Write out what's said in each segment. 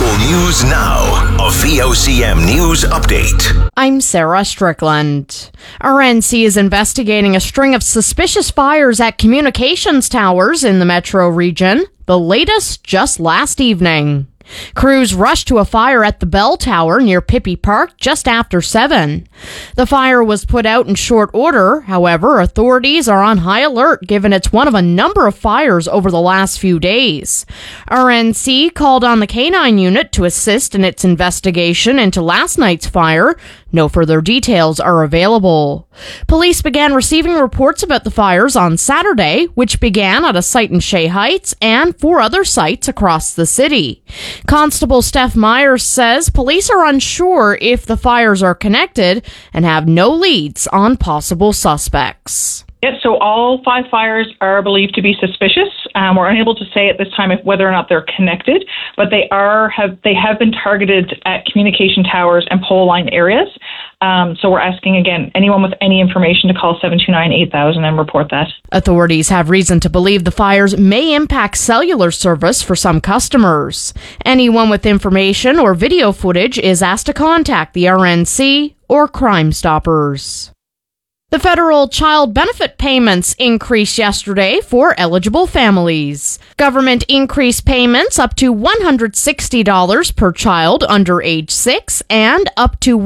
Local news now. A VOCM news update. I'm Sarah Strickland. RNC is investigating a string of suspicious fires at communications towers in the metro region, the latest just last evening. Crews rushed to a fire at the Bell Tower near Pippi Park just after 7. The fire was put out in short order. However, authorities are on high alert given it's one of a number of fires over the last few days. RNC called on the K9 unit to assist in its investigation into last night's fire. No further details are available. Police began receiving reports about the fires on Saturday, which began at a site in Shea Heights and 4 other sites across the city. Constable Steph Myers says police are unsure if the fires are connected and have no leads on possible suspects. Yes, so all 5 fires are believed to be suspicious. We're unable to say at this time whether or not they're connected, but they have been targeted at communication towers and pole line areas. So we're asking, again, anyone with any information to call 729-8000 and report that. Authorities have reason to believe the fires may impact cellular service for some customers. Anyone with information or video footage is asked to contact the RNC or Crime Stoppers. The federal child benefit payments increased yesterday for eligible families. Government increased payments up to $160 per child under age 6 and up to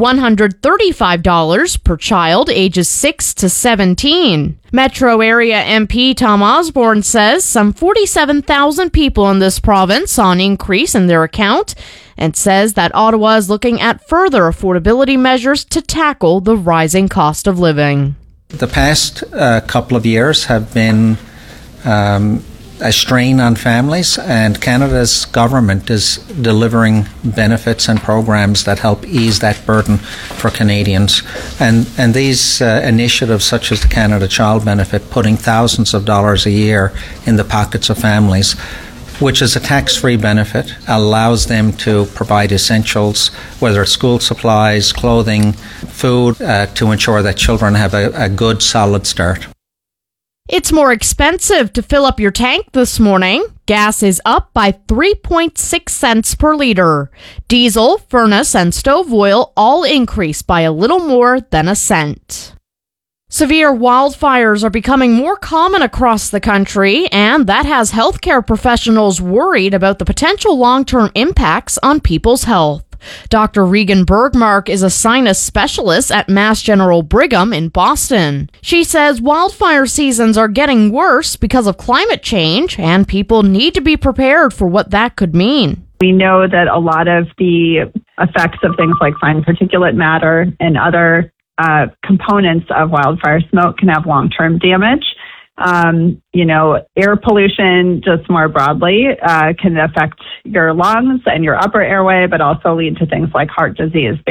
$135 per child ages 6 to 17. Metro area MP Tom Osborne says some 47,000 people in this province saw an increase in their account and says that Ottawa is looking at further affordability measures to tackle the rising cost of living. The past couple of years have been a strain on families, and Canada's government is delivering benefits and programs that help ease that burden for Canadians. And these initiatives, such as the Canada Child Benefit, putting thousands of dollars a year in the pockets of families, which is a tax-free benefit, allows them to provide essentials, whether it's school supplies, clothing, food, to ensure that children have a good, solid start. It's more expensive to fill up your tank this morning. Gas is up by 3.6 cents per liter. Diesel, furnace, and stove oil all increased by a little more than a cent. Severe wildfires are becoming more common across the country, and that has healthcare professionals worried about the potential long-term impacts on people's health. Dr. Regan Bergmark is a sinus specialist at Mass General Brigham in Boston. She says wildfire seasons are getting worse because of climate change, and people need to be prepared for what that could mean. We know that a lot of the effects of things like fine particulate matter and other components of wildfire smoke can have long-term damage. Air pollution just more broadly can affect your lungs and your upper airway, but also lead to things like heart disease.